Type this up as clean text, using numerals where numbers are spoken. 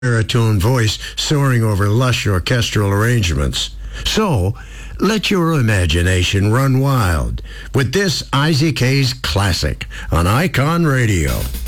baritone voice soaring over lush orchestral arrangements. So, let your imagination run wild with this Isaac Hayes classic on Icon Radio.